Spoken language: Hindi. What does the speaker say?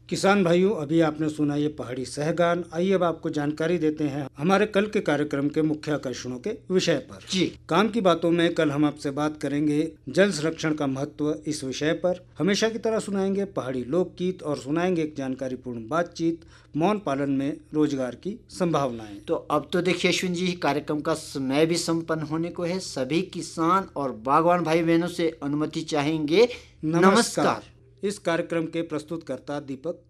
किसान भाइयों, अभी आपने सुना ये पहाड़ी सहगान। आइए अब आपको जानकारी देते हैं हमारे कल के कार्यक्रम के मुख्य आकर्षणों के विषय पर। जी। काम की बातों में कल हम आपसे बात करेंगे जल संरक्षण का महत्व इस विषय पर। हमेशा की तरह सुनाएंगे पहाड़ी लोकगीत और सुनाएंगे एक जानकारीपूर्ण बातचीत, मौन पालन में रोजगार की संभावनाएं। तो अब तो देखिए अश्विन जी, कार्यक्रम का समय भी संपन्न होने को है। सभी किसान और बागवान भाई बहनों से अनुमति चाहेंगे। नमस्कार। इस कार्यक्रम के प्रस्तुतकर्ता दीपक